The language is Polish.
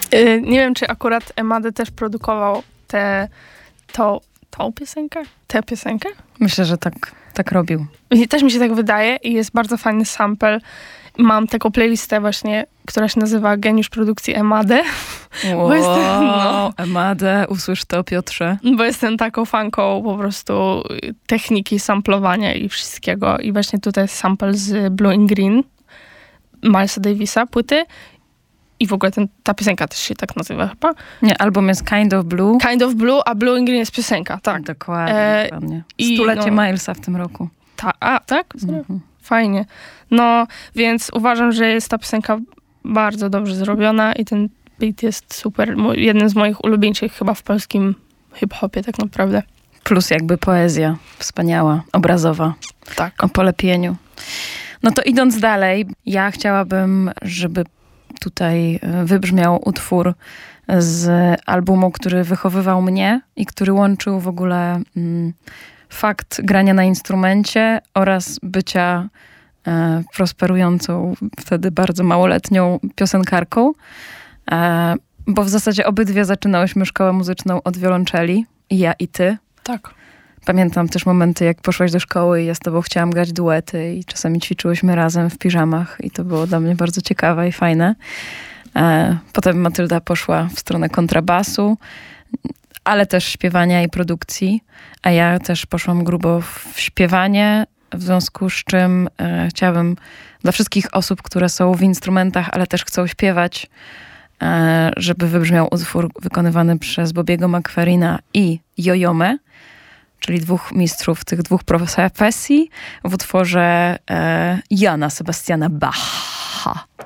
Nie wiem, czy akurat Emady też produkował tą piosenkę? Tę piosenkę? Myślę, że tak robił. I też mi się tak wydaje i jest bardzo fajny sample. Mam taką playlistę właśnie, która się nazywa Geniusz produkcji Emady. Wow, Emadę, usłysz to, Piotrze. Bo jestem taką fanką po prostu techniki samplowania i wszystkiego. I właśnie tutaj jest sample z Blue and Green Milesa Davisa, płyty. I w ogóle ta piosenka też się tak nazywa chyba. Nie, album jest Kind of Blue. Kind of Blue, a Blue and Green jest piosenka, tak. Dokładnie. Stulecie Milesa w tym roku. Tak? Fajnie. No, więc uważam, że jest ta piosenka bardzo dobrze zrobiona i ten beat jest super. Jeden z moich ulubieńszych chyba w polskim hip-hopie tak naprawdę. Plus jakby poezja wspaniała, obrazowa. Tak. O polepieniu. No to idąc dalej, ja chciałabym, żeby tutaj wybrzmiał utwór z albumu, który wychowywał mnie i który łączył w ogóle fakt grania na instrumencie oraz bycia prosperującą, wtedy bardzo małoletnią piosenkarką. Bo w zasadzie obydwie zaczynałyśmy szkołę muzyczną od wiolonczeli. I ja, i ty. Tak. Pamiętam też momenty, jak poszłaś do szkoły i ja z tobą chciałam grać duety i czasami ćwiczyłyśmy razem w piżamach i to było dla mnie bardzo ciekawe i fajne. Potem Matylda poszła w stronę kontrabasu, ale też śpiewania i produkcji, a ja też poszłam grubo w śpiewanie, w związku z czym chciałabym dla wszystkich osób, które są w instrumentach, ale też chcą śpiewać, żeby wybrzmiał utwór wykonywany przez Bobiego McFerrina i Yo-Yomę, czyli dwóch mistrzów tych dwóch profesji w utworze Jana Sebastiana Bacha.